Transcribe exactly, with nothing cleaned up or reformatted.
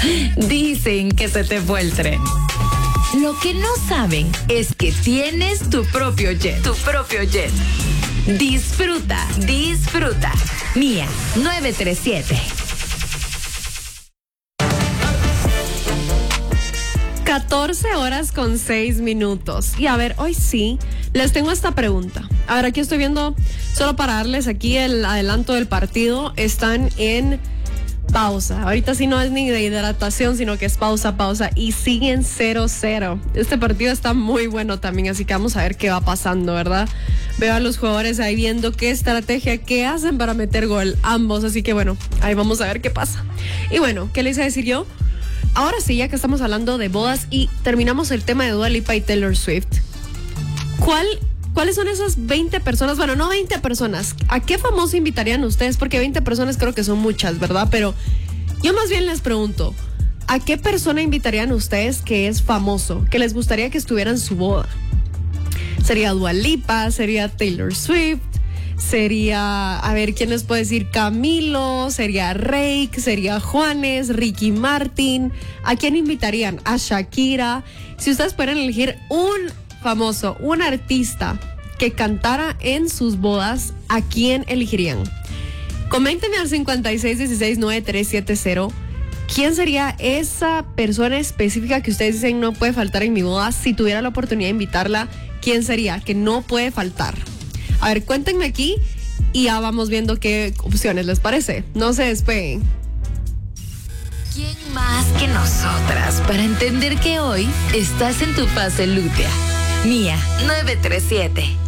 Dicen que se te fue el tren. Lo que no saben es que tienes tu propio jet. Tu propio jet. Disfruta, disfruta. Mía nueve tres siete. catorce horas con seis minutos. Y a ver, hoy sí, les tengo esta pregunta. A ver, aquí estoy viendo, solo para darles aquí el adelanto del partido, están en pausa. Ahorita sí no es ni de hidratación, sino que es pausa, pausa. Y siguen cero cero. Este partido está muy bueno también, así que vamos a ver qué va pasando, ¿verdad? Veo a los jugadores ahí viendo qué estrategia, qué hacen para meter gol ambos. Así que bueno, ahí vamos a ver qué pasa. Y bueno, ¿qué les iba a decir yo? Ahora sí, ya que estamos hablando de bodas y terminamos el tema de Dua Lipa y Taylor Swift, ¿cuál, ¿cuáles son esas veinte personas? Bueno, no veinte personas. ¿A qué famoso invitarían ustedes? Porque veinte personas creo que son muchas, ¿verdad? Pero yo más bien les pregunto, ¿a qué persona invitarían ustedes que es famoso, que les gustaría que estuviera en su boda? ¿Sería Dua Lipa? ¿Sería Taylor Swift? Sería, a ver, ¿quién les puede decir? Camilo, sería Reik, sería Juanes, Ricky Martin. ¿A quién invitarían? A Shakira. Si ustedes pueden elegir un famoso, un artista que cantara en sus bodas, ¿a quién elegirían? Coméntenme al cincuenta y seis dieciséis noventa y tres setenta. ¿Quién sería esa persona específica que ustedes dicen no puede faltar en mi boda? Si tuviera la oportunidad de invitarla, ¿quién sería? Que no puede faltar. A ver, cuéntenme aquí y ya vamos viendo qué opciones les parece. No se despeguen. ¿Quién más que nosotras para entender que hoy estás en tu fase lútea? Mía nueve tres siete.